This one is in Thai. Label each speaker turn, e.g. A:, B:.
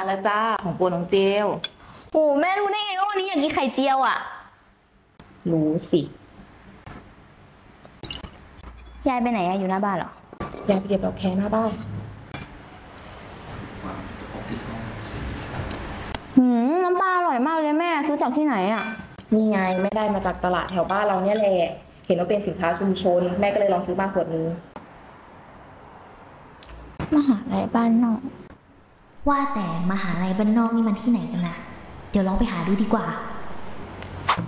A: แล้วจ้าของโปรดน้องเจล
B: โอ้แม่รู้ได้ไงว่าวันนี้อยากกินไข่เจียวอ่ะ
A: รู้สิ
B: ยายไปไหนอะอยู่หน้าบ้านเหรอ
A: อยากไปเก็บดอกแคหน้าบ้าน
B: น้ำปลาอร่อยมากเลยแม่ซื้อจากที่ไหนอ่ะ
A: นี่ไงไม่ได้มาจากตลาดแถวบ้านเราเนี่ยแหละเห็นว่าเป็นสินค้าชุมชนแม่ก็เลยลองซื้อมาขวดนึง
B: มหาลัยบ้านนอก
C: ว่าแต่มหาลัยบ้านนอกนี่มันที่ไหนกันนะเดี๋ยวลองไปหาดูดีกว่า